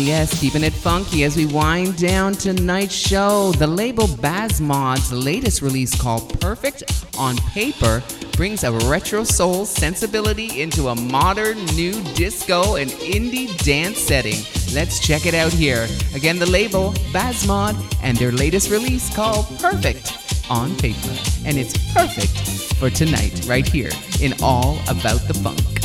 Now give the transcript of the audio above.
yes, keeping it funky as we wind down tonight's show. The label Basmod's latest release called Perfect on Paper brings a retro soul sensibility into a modern new disco and indie dance setting. Let's check it out here. Again, the label Basmod and their latest release called Perfect on Paper. And it's perfect for tonight right here in All About the Funk.